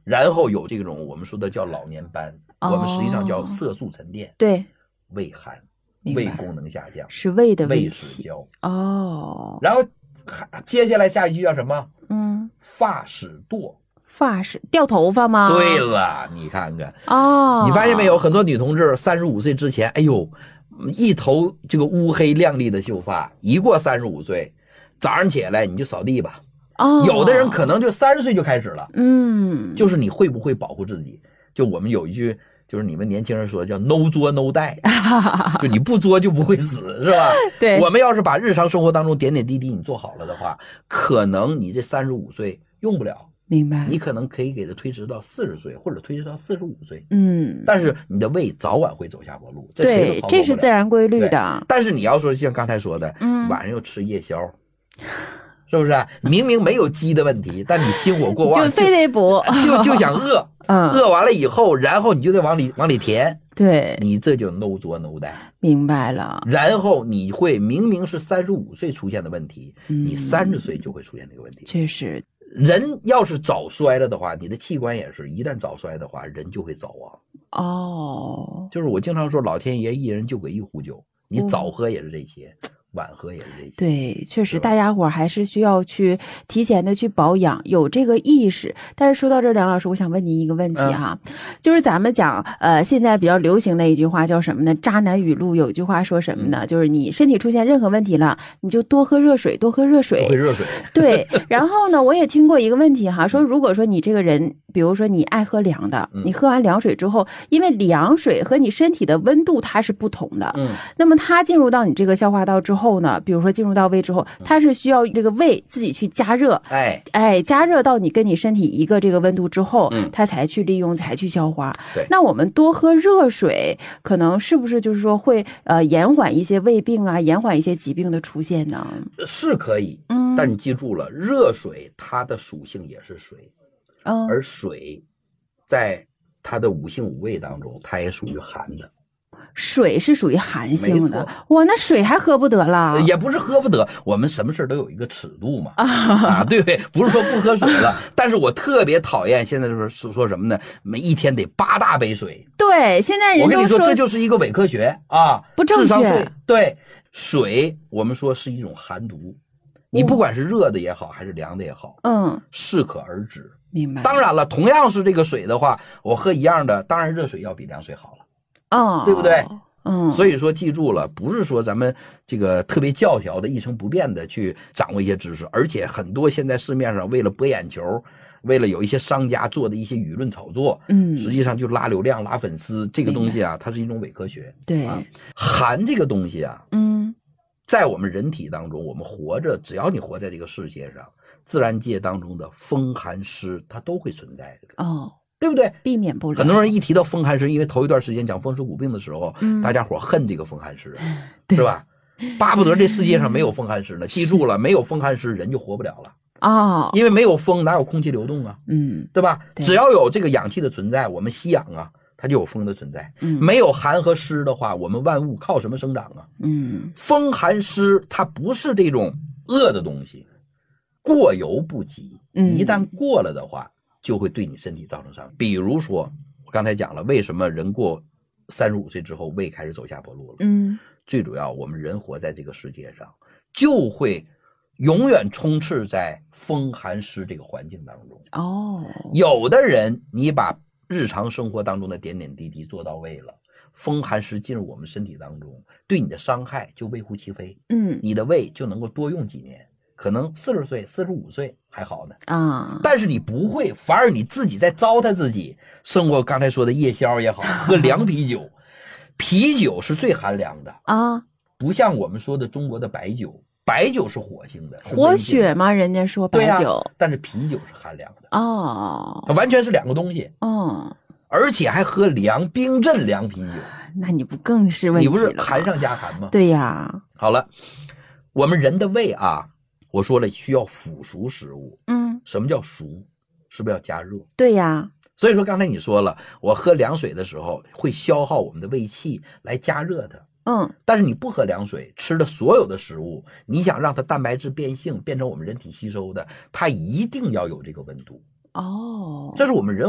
然后有这种我们说的叫老年斑，我们实际上叫色素沉淀， 对， 胃寒， 明白胃功能下降， 是胃的问胃题失焦。 然后接下来下一句叫什么？发始堕。 发始掉头发吗？ 对了，你看看你发现没有，很多女同志35岁之前，哎呦，一头这个乌黑亮丽的秀发，一过35岁，早上起来你就扫地吧。有的人可能就30岁就开始了。就是你会不会保护自己？就我们有一句，就是你们年轻人说叫 no 作 no die， 就你不作就不会死，是吧？ 对， 我们要是把日常生活当中点点滴滴你做好了的话，可能你这35岁用不了。 明白， 你可能可以给它推迟到40岁，或者推迟到45岁。 嗯， 但是你的胃早晚会走下坡路，这对，这是自然规律的。 但是你要说像刚才说的，晚上又吃夜宵，是不是？明明没有饥的问题，但你心火过旺， 就非得补， 就想饿，饿完了以后，然后你就得往里填， 对， 你这就 no 作 no die。 明白了。 然后你会明明是35岁出现的问题，你30岁就会出现这个问题。 确实。 人要是早衰了的话，你的器官也是，一旦早衰的话，人就会早亡。就是我经常说，老天爷一人就给一壶酒，你早喝也是这些，晚喝也是这些。 对，确实大家伙还是需要去提前的去保养，有这个意识。但是说到这儿，梁老师，我想问您一个问题哈，就是咱们讲现在比较流行的一句话叫什么呢？渣男语录有一句话说什么呢？就是你身体出现任何问题了，你就多喝热水，多喝热水。 多喝热水。 对，然后呢，我也听过一个问题哈，说如果说你这个人，比如说你爱喝凉的，你喝完凉水之后，因为凉水和你身体的温度它是不同的，那么它进入到你这个消化道之后呢，比如说进入到胃之后，它是需要这个胃自己去加热，加热到你跟你身体一个这个温度之后，它才去利用，才去消化。那我们多喝热水，可能是不是就是说会延缓一些胃病啊，延缓一些疾病的出现呢？ 是可以，但你记住了，热水它的属性也是水，而水在它的5性5味当中，它也属于寒的。 水是属于寒性的，哇，那水还喝不得了？ 也不是喝不得，我们什么事都有一个尺度嘛，对不对？不是说不喝水了，但是我特别讨厌现在说什么呢？一天得8大杯水。 对，现在人我跟你说，这就是一个伪科学啊， 不正确。 对，水我们说是一种寒毒，你不管是热的也好，还是凉的也好，适可而止。 明白。 当然了，同样是这个水的话，我喝一样的，当然热水要比凉水好了。对不对？所以说记住了，不是说咱们这个特别教条的一成不变的去掌握一些知识，而且很多现在市面上为了博眼球，为了有一些商家做的一些舆论炒作，实际上就拉流量拉粉丝，这个东西啊，它是一种伪科学。 对， 寒这个东西啊，在我们人体当中，我们活着，只要你活在这个世界上，自然界当中的风寒湿它都会存在的。对不对？ 避免不了。 很多人一提到风寒湿，因为头一段时间讲风湿骨病的时候，大家伙恨这个风寒湿，是吧？巴不得这世界上没有风寒湿呢。记住了，没有风寒湿，人就活不了了。因为没有风，哪有空气流动啊？对吧？只要有这个氧气的存在，我们吸氧啊，它就有风的存在。没有寒和湿的话，我们万物靠什么生长啊？风寒湿它不是这种恶的东西，过犹不及。一旦过了的话，就会对你身体造成伤害。比如说我刚才讲了，为什么人过35岁之后胃开始走下坡路了？最主要我们人活在这个世界上，就会永远充斥在风寒湿这个环境当中。有的人你把日常生活当中的点点滴滴做到位了，风寒湿进入我们身体当中，对你的伤害就微乎其微。你的胃就能够多用几年，可能40岁45岁还好呢但是你不会，反而你自己在糟蹋自己。生活刚才说的夜宵也好，喝凉啤酒，啤酒是最寒凉的不像我们说的中国的白酒，白酒是火性的， 活血吗？人家说白酒， 但是啤酒是寒凉的它完全是两个东西而且还喝冰镇凉啤酒， 那你不更是问题了？ 你不是寒上加寒吗？ 对呀。 好了，我们人的胃啊，我说了需要腐熟食物。什么叫熟？是不是要加热？ 对呀。 所以说刚才你说了，我喝凉水的时候会消耗我们的胃气来加热它。但是你不喝凉水，吃的所有的食物，你想让它蛋白质变性，变成我们人体吸收的，它一定要有这个温度。这是我们人